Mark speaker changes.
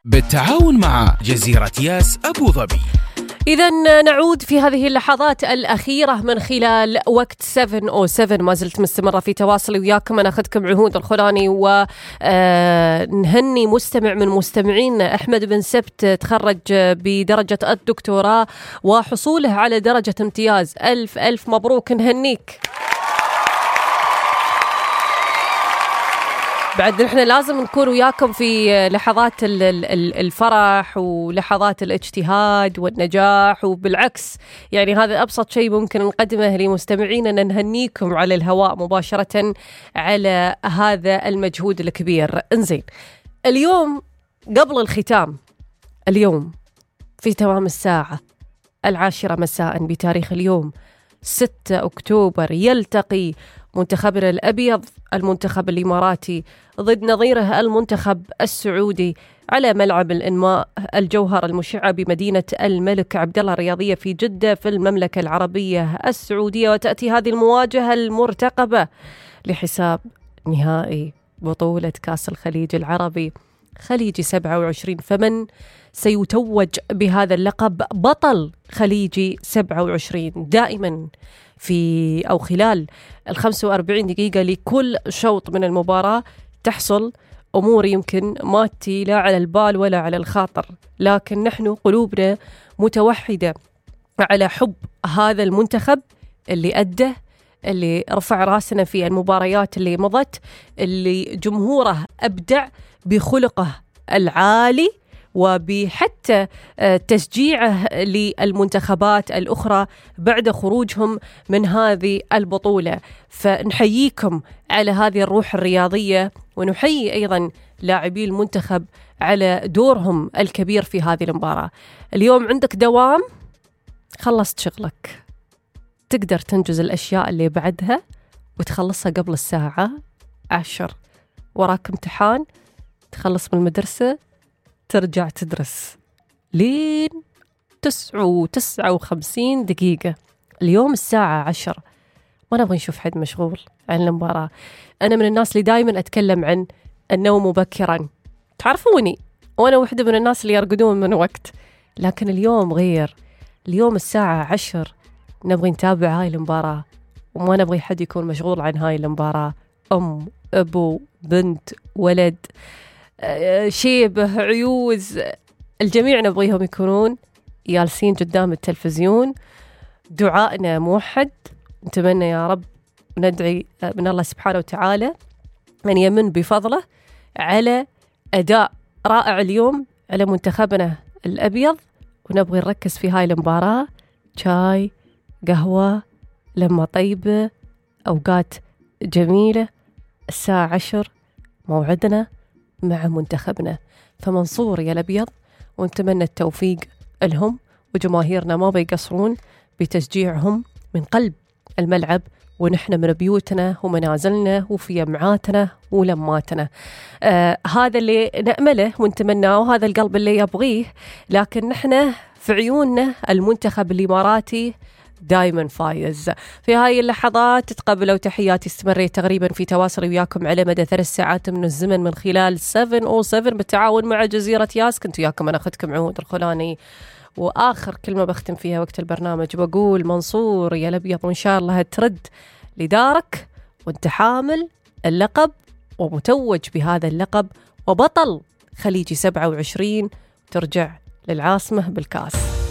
Speaker 1: بالتعاون مع جزيرة ياس أبو ظبي.
Speaker 2: إذن نعود في هذه اللحظات الأخيرة من خلال وقت 7:07. ما زلت مستمرة في تواصلي وياكم. أنا أخذكم عهود الخولاني ونهني مستمع من مستمعين أحمد بن سبت، تخرج بدرجة الدكتوراه وحصوله على درجة امتياز. ألف ألف مبروك، نهنيك. بعد نحن لازم نكون وياكم في لحظات الفرح ولحظات الاجتهاد والنجاح، وبالعكس يعني هذا أبسط شيء ممكن نقدمه لمستمعينا، أن نهنيكم على الهواء مباشرة على هذا المجهود الكبير. انزين، اليوم قبل الختام، اليوم في تمام الساعة 10 مساء بتاريخ اليوم 6 أكتوبر يلتقي منتخبنا الأبيض المنتخب الإماراتي ضد نظيره المنتخب السعودي على ملعب الإنماء الجوهر المشعة بمدينة الملك عبدالله الرياضية في جدة في المملكة العربية السعودية. وتأتي هذه المواجهة المرتقبة لحساب نهائي بطولة كأس الخليج العربي خليجي 27. فمن سيتوج بهذا اللقب بطل خليجي 27؟ دائما في أو خلال 45 دقيقة لكل شوط من المباراة تحصل أمور يمكن ما تي لا على البال ولا على الخاطر، لكن نحن قلوبنا متوحدة على حب هذا المنتخب اللي أدى، اللي رفع راسنا في المباريات اللي مضت، اللي جمهوره أبدع بخلقه العالي وبحتى تشجيعه للمنتخبات الأخرى بعد خروجهم من هذه البطولة. فنحييكم على هذه الروح الرياضية، ونحيي أيضا لاعبي المنتخب على دورهم الكبير في هذه المباراة. اليوم عندك دوام، خلصت شغلك، تقدر تنجز الأشياء اللي بعدها وتخلصها قبل الساعة 10. وراك امتحان، تخلص من المدرسة ترجع تدرس لين 59 دقيقة. اليوم الساعة 10. ما نبغى نشوف حد مشغول عن المباراة. أنا من الناس اللي دايما أتكلم عن النوم مبكرا، تعرفوني، وأنا واحدة من الناس اللي يرقدون من وقت، لكن اليوم غير. اليوم الساعة 10 نبغي نتابع هاي المباراة، وما نبغي حد يكون مشغول عن هاي المباراة. أم، أبو، بنت، ولد، شيبه، عيوز، الجميع نبغيهم يكونون جالسين قدام التلفزيون. دعائنا موحد، نتمنى يا رب، ندعي من الله سبحانه وتعالى أن يمن بفضله على أداء رائع اليوم على منتخبنا الأبيض. ونبغي نركز في هاي المباراة، شاي، قهوة، لما طيبة، أوقات جميلة. الساعة 10 موعدنا مع منتخبنا. فمنصور يا الأبيض، ونتمنى التوفيق لهم، وجماهيرنا ما بيقصرون بتشجيعهم من قلب الملعب، ونحن من بيوتنا ومنازلنا وفي جمعاتنا ولماتنا. هذا اللي نأمله ونتمناه، وهذا القلب اللي يبغيه. لكن نحن في عيوننا المنتخب الإماراتي دايما فايز. في هاي اللحظات تتقبلوا تحياتي، استمريت تقريبا في تواصل وياكم على مدى 3 ساعات من الزمن من خلال 7:07 بالتعاون مع جزيرة ياس. كنت وياكم أنا أخذكم عهود الخولاني، وآخر كلمة بختم فيها وقت البرنامج بقول منصور يا الأبيض، وإن شاء الله ترد لدارك وانت حامل اللقب ومتوج بهذا اللقب وبطل خليجي 27، ترجع للعاصمة بالكاس.